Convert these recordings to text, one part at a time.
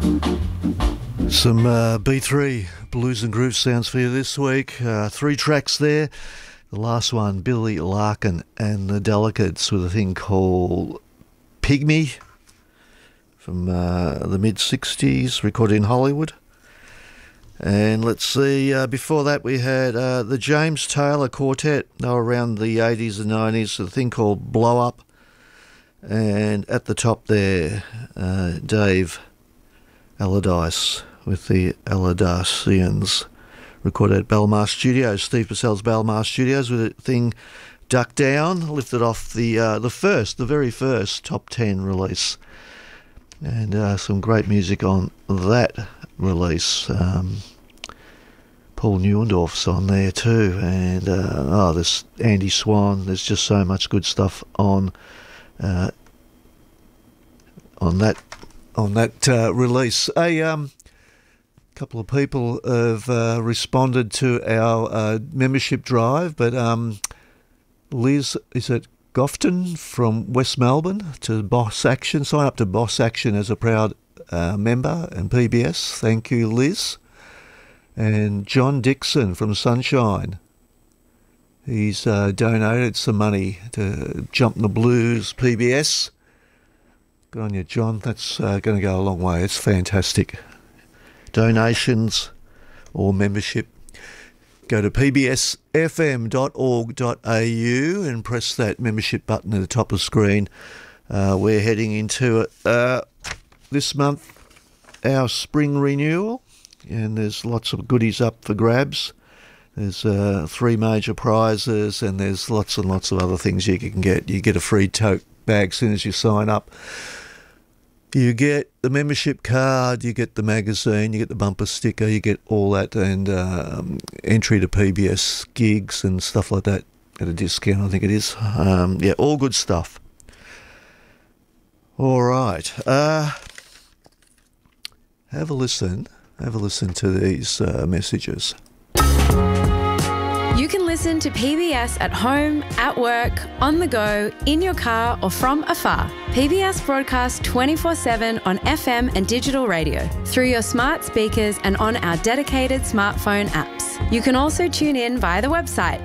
Some B3 blues and groove sounds for you this week. 3 tracks there. The last one, Billy Larkin and the Delicates with a thing called Pygmy from the mid-60s, recorded in Hollywood. And let's see, before that we had the James Taylor Quartet. They were around the 80s and 90s, a thing called Blow Up. And at the top there, Dave Allardyce with the Allardyceans, recorded at Belmar Studios, Steve Purcell's Belmar Studios, with a thing Duck Down, lifted off the very first top 10 release. And some great music on that release. Paul Neuendorf's on there too, and there's Andy Swan. There's just so much good stuff on that release. A couple of people have responded to our membership drive, but Liz is at Gofton from West Melbourne to Boss Action. Sign up to Boss Action as a proud member and PBS. Thank you, Liz. And John Dixon from Sunshine. He's donated some money to Jump the Blues PBS. Good on you, John. That's going to go a long way. It's fantastic. Donations or membership, go to pbsfm.org.au and press that membership button at the top of the screen. We're heading into it this month, our spring renewal, and there's lots of goodies up for grabs. There's 3 major prizes, and there's lots and lots of other things you can get. You get a free tote bag as soon as you sign up. You get the membership card, you get the magazine, you get the bumper sticker, you get all that, and entry to PBS gigs and stuff like that at a discount, I think it is. All good stuff. All right. Have a listen to these messages. You can listen to PBS at home, at work, on the go, in your car or from afar. PBS broadcasts 24/7 on FM and digital radio, through your smart speakers and on our dedicated smartphone apps. You can also tune in via the website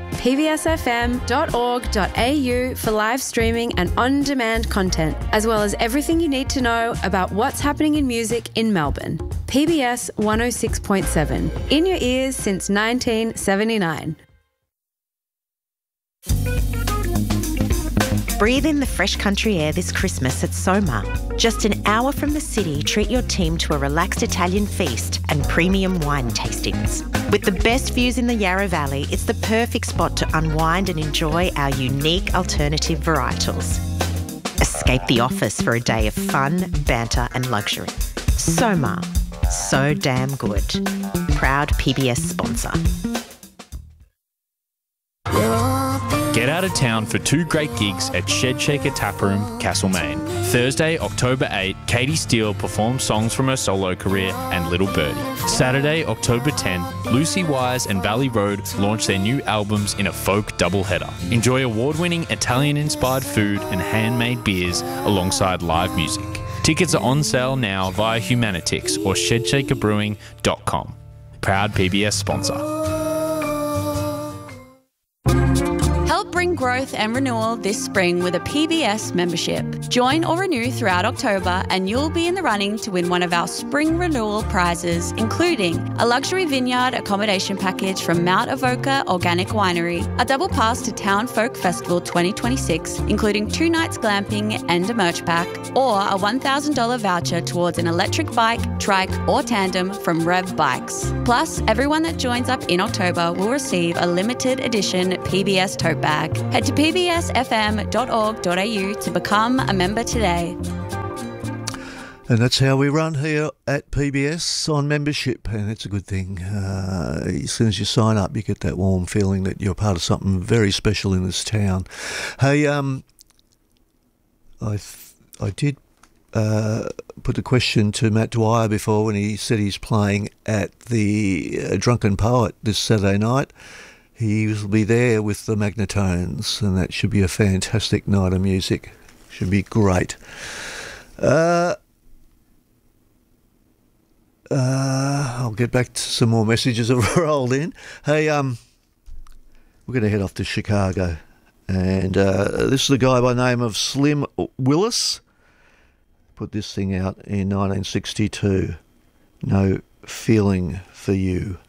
pbsfm.org.au for live streaming and on-demand content, as well as everything you need to know about what's happening in music in Melbourne. PBS 106.7, in your ears since 1979. Breathe in the fresh country air this Christmas at Soma. Just an hour from the city, treat your team to a relaxed Italian feast and premium wine tastings. With the best views in the Yarra Valley, it's the perfect spot to unwind and enjoy our unique alternative varietals. Escape the office for a day of fun, banter and luxury. Soma. So damn good. Proud PBS sponsor. Get out of town for 2 great gigs at Shed Shaker Taproom, Castlemaine. Thursday, October 8, Katie Steele performs songs from her solo career and Little Birdie. Saturday, October 10, Lucy Wise and Valley Road launch their new albums in a folk doubleheader. Enjoy award-winning Italian-inspired food and handmade beers alongside live music. Tickets are on sale now via Humanitix or shedshakerbrewing.com. Proud PBS sponsor. Help bring growth and renewal this spring with a PBS membership. Join or renew throughout October and you'll be in the running to win one of our spring renewal prizes, including a luxury vineyard accommodation package from Mount Avoca Organic Winery, a double pass to Town Folk Festival 2026, including 2 nights glamping and a merch pack, or a $1,000 voucher towards an electric bike, trike or tandem from Rev Bikes. Plus, everyone that joins up in October will receive a limited edition PBS tote bag. Head to pbsfm.org.au to become a member today. And that's how we run here at PBS on membership, and it's a good thing. As soon as you sign up, you get that warm feeling that you're part of something very special in this town. Hey, I did put the question to Matt Dwyer before when he said he's playing at the Drunken Poet this Saturday night. He will be there with the Magnetones, and that should be a fantastic night of music. Should be great. I'll get back to some more messages that have rolled in. Hey, we're going to head off to Chicago. And this is a guy by the name of Slim Willis. Put this thing out in 1962. No Feeling for You.